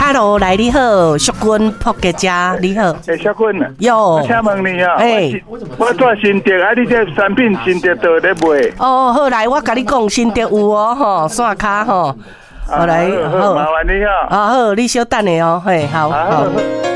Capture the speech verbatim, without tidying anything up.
Hello， 来你好，淑君朴家家，你好。 诶，小君啊， 哟， 请问你啊， 诶， 我做新店啊，你这产品新店都咧卖？ 哦，好来，我甲你讲，新店有哦，吼，线卡吼，好来， 好，麻烦你啊。 啊好，你稍等下哦，嘿，好好。